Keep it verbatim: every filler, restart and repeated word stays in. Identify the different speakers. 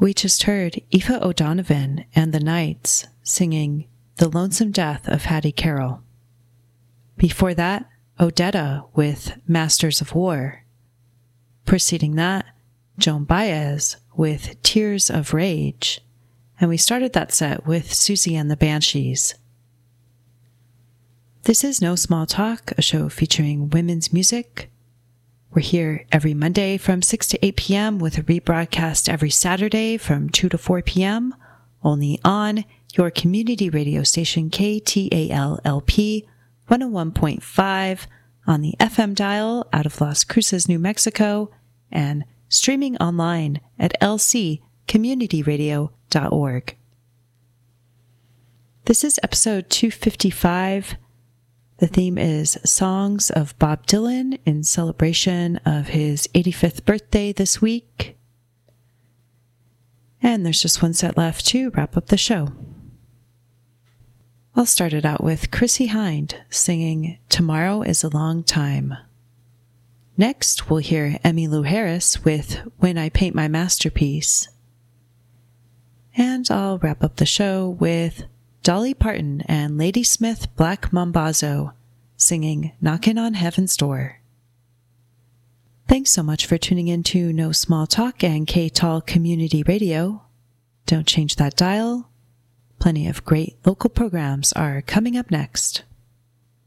Speaker 1: We just heard Aoife O'Donovan and the Knights singing The Lonesome Death of Hattie Carroll. Before that, Odetta with Masters of War. Preceding that, Joan Baez with Tears of Rage. And we started that set with Susie and the Banshees. This is No Small Talk, a show featuring women's music. We're here every Monday from six to eight p.m. with a rebroadcast every Saturday from two to four p.m. only on your community radio station K T A L L P one oh one point five on the F M dial out of Las Cruces, New Mexico, and streaming online at l c community radio dot org. This is episode two fifty-five. The theme is Songs of Bob Dylan in celebration of his eighty-fifth birthday this week. And there's just one set left to wrap up the show. I'll start it out with Chrissie Hynde singing Tomorrow is a Long Time. Next, we'll hear Emmylou Harris with When I Paint My Masterpiece. And I'll wrap up the show with Dolly Parton and Ladysmith Black Mambazo singing Knockin' on Heaven's Door. Thanks so much for tuning in to No Small Talk and K-T A L Community Radio. Don't change that dial. Plenty of great local programs are coming up next.